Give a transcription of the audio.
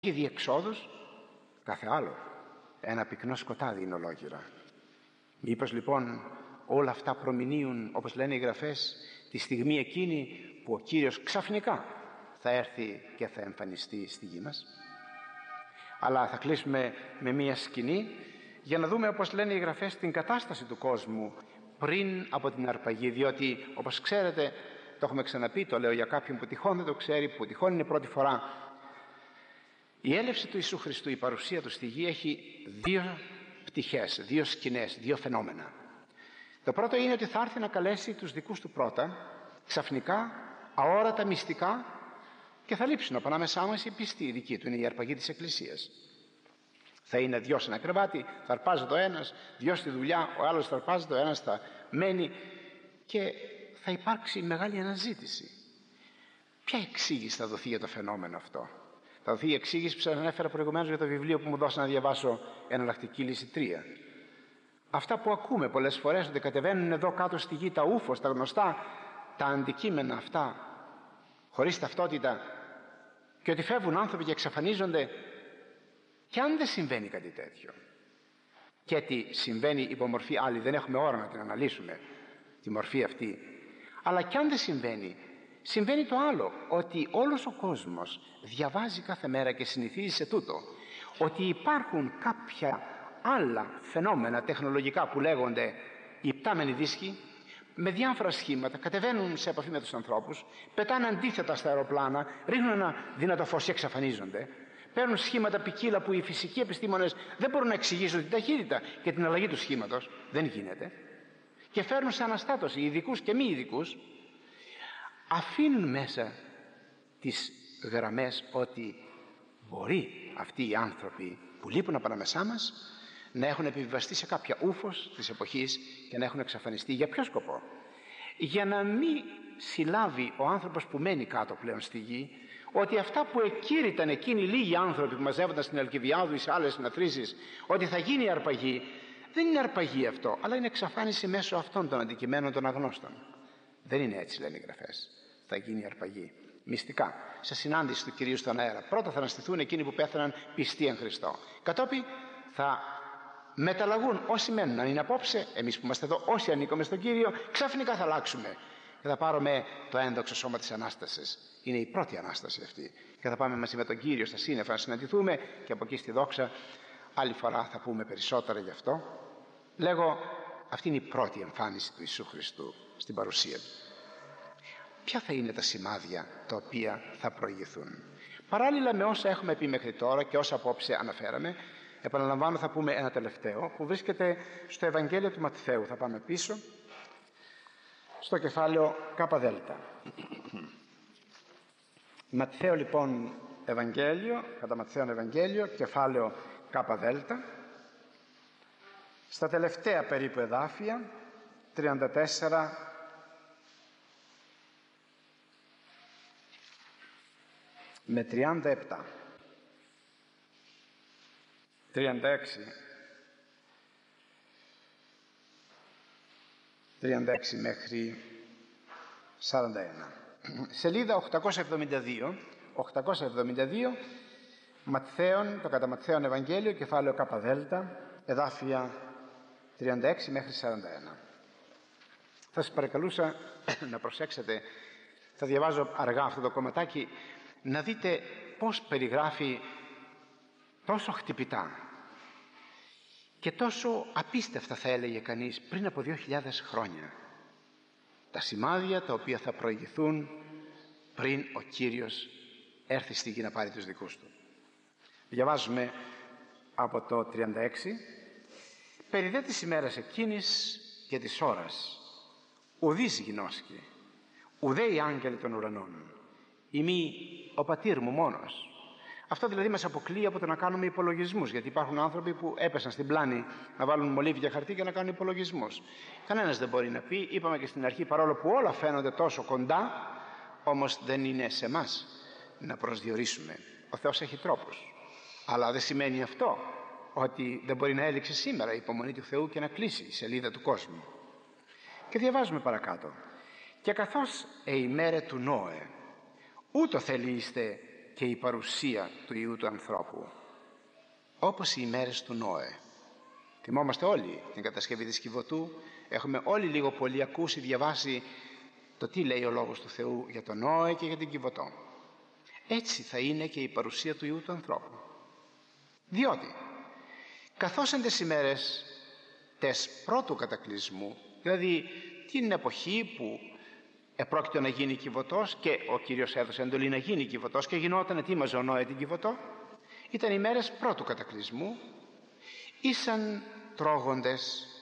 έχει διεξόδους κάθε άλλο. Ένα πυκνό σκοτάδι είναι ολόγυρα. Μήπως λοιπόν όλα αυτά προμηνύουν, όπως λένε οι Γραφές, τη στιγμή εκείνη που ο Κύριος ξαφνικά θα έρθει και θα εμφανιστεί στη γη μας? Αλλά θα κλείσουμε με μία σκηνή για να δούμε, όπως λένε οι Γραφές, την κατάσταση του κόσμου πριν από την αρπαγή. Διότι, όπως ξέρετε, το έχουμε ξαναπεί, το λέω για κάποιον που τυχόν δεν το ξέρει, που τυχόν είναι πρώτη φορά, η έλευση του Ιησού Χριστού, η παρουσία του στη γη, έχει δύο πτυχές, δύο σκηνές, δύο φαινόμενα. Το πρώτο είναι ότι θα έρθει να καλέσει τους δικούς του πρώτα, ξαφνικά, αόρατα, μυστικά, και θα λείψουν από ανάμεσά μας οι πιστοί, οι δικοί του. Είναι η αρπαγή της Εκκλησίας. Θα είναι δυο σε ένα κρεβάτι, θα αρπάζεται ο ένας, δυο στη δουλειά, ο άλλος θα αρπάζεται, ο ένας θα μένει, και θα υπάρξει μεγάλη αναζήτηση. Ποια εξήγηση θα δοθεί για το φαινόμενο αυτό? Θα δοθεί η εξήγηση που σας ανέφερα προηγουμένως για το βιβλίο που μου δώσανε να διαβάσω, Εναλλακτική λύση 3. Αυτά που ακούμε πολλές φορές, ότι κατεβαίνουν εδώ κάτω στη γη τα ούφος, τα γνωστά, τα αντικείμενα αυτά, χωρίς ταυτότητα, και ότι φεύγουν άνθρωποι και εξαφανίζονται. Και αν δεν συμβαίνει κάτι τέτοιο, και τι συμβαίνει υπό μορφή άλλη, δεν έχουμε ώρα να την αναλύσουμε τη μορφή αυτή, αλλά και αν δεν συμβαίνει, συμβαίνει το άλλο, ότι όλος ο κόσμος διαβάζει κάθε μέρα και συνηθίζει σε τούτο, ότι υπάρχουν κάποια άλλα φαινόμενα τεχνολογικά που λέγονται οι υπτάμενοι δίσκοι, με διάφορα σχήματα κατεβαίνουν σε επαφή με τους ανθρώπους, πετάνε αντίθετα στα αεροπλάνα, ρίχνουν ένα δυνατό φως και εξαφανίζονται. Παίρνουν σχήματα ποικίλα που οι φυσικοί επιστήμονες δεν μπορούν να εξηγήσουν την ταχύτητα και την αλλαγή του σχήματος. Δεν γίνεται. Και φέρνουν σε αναστάτωση ειδικούς και μη ειδικούς. Αφήνουν μέσα τις γραμμές ότι μπορεί αυτοί οι άνθρωποι που λείπουν από ανάμεσά μας να έχουν επιβιβαστεί σε κάποια ούφος της εποχής και να έχουν εξαφανιστεί. Για ποιο σκοπό? Για να μην συλλάβει ο άνθρωπος που μένει κάτω πλέον στη γη ότι αυτά που εκήρυταν εκείνοι οι λίγοι άνθρωποι που μαζεύονταν στην Αλκιβιάδου ή σε άλλες συναθρήσεις, ότι θα γίνει η αρπαγή, δεν είναι αρπαγή αυτό, αλλά είναι εξαφάνιση μέσω αυτών των αντικειμένων των αγνώστων. Δεν είναι έτσι, λένε οι Γραφές. Θα γίνει η αρπαγή μυστικά, σε συνάντηση του Κυρίου στον αέρα. Πρώτα θα αναστηθούν εκείνοι που πέθαναν πιστοί εν Χριστώ. Κατόπιν θα μεταλλαγούν όσοι μένουν. Αν είναι απόψε, εμείς που είμαστε εδώ, όσοι ανήκουμε στον Κύριο, ξαφνικά θα αλλάξουμε και θα πάρουμε το ένδοξο σώμα της Ανάστασης. Είναι η πρώτη Ανάσταση αυτή. Και θα πάμε μαζί με τον Κύριο στα σύννεφα να συναντηθούμε, και από εκεί στη δόξα άλλη φορά θα πούμε περισσότερα γι' αυτό. Λέγω, αυτή είναι η πρώτη εμφάνιση του Ιησού Χριστού στην παρουσία του. Ποια θα είναι τα σημάδια τα οποία θα προηγηθούν? Παράλληλα με όσα έχουμε πει μέχρι τώρα και όσα απόψε αναφέραμε, επαναλαμβάνω, θα πούμε ένα τελευταίο που βρίσκεται στο Ευαγγέλιο του Ματθαίου. Θα πάμε πίσω στο κεφάλαιο Κ. Ματθαίο λοιπόν Ευαγγέλιο, κατά Ματθαίον Ευαγγέλιο, κεφάλαιο Κ. Στα τελευταία περίπου εδάφια, 34 με 37, 36, 36 μέχρι 41. Σελίδα 872, Ματθαίον, το κατά Ματθαίον Ευαγγέλιο, κεφάλαιο Κ. εδάφια 36 μέχρι 41. Θα σας παρακαλούσα να προσέξετε, θα διαβάζω αργά αυτό το κομματάκι, να δείτε πώς περιγράφει τόσο χτυπητά και τόσο απίστευτα, θα έλεγε κανείς, πριν από 2.000 χρόνια τα σημάδια τα οποία θα προηγηθούν πριν ο Κύριος έρθει στη γη να πάρει τους δικούς του. Διαβάζουμε από το 36. «Περί δε της ημέρας εκείνης και της ώρας ουδείς γινώσκει, ουδέ οι άγγελοι των ουρανών, ημί ο πατήρ μου μόνος». Αυτό δηλαδή μας αποκλείει από το να κάνουμε υπολογισμούς, γιατί υπάρχουν άνθρωποι που έπεσαν στην πλάνη να βάλουν μολύβια χαρτί και να κάνουν υπολογισμούς. Κανένας δεν μπορεί να πει, είπαμε και στην αρχή, παρόλο που όλα φαίνονται τόσο κοντά, όμως δεν είναι σε εμάς να προσδιορίσουμε. Ο Θεός έχει τρόπους. Αλλά δεν σημαίνει αυτό ότι δεν μπορεί να έληξει σήμερα η υπομονή του Θεού και να κλείσει η σελίδα του κόσμου. Και διαβάζουμε παρακάτω. «Και καθώς ημέρε του Νόε, ούτω θελείστε και η παρουσία του Υιού του ανθρώπου, όπως οι ημέρες του Νόε. Θυμόμαστε όλοι την κατασκευή της Κιβωτού, έχουμε όλοι λίγο πολύ ακούσει, διαβάσει το τι λέει ο Λόγος του Θεού για τον Νόε και για την Κιβωτό. Έτσι θα είναι και η παρουσία του Υιού του ανθρώπου. Διότι καθώς εν τις ημέρες τες πρώτου κατακλυσμού, δηλαδή την εποχή που επρόκειτο να γίνει Κιβωτός και ο Κύριος έδωσε εντολή να γίνει Κιβωτός και γινόταν, ετοίμαζε ο Νόε την Κιβωτό, ήταν οι μέρες πρώτου κατακλυσμού, ήσαν τρώγοντες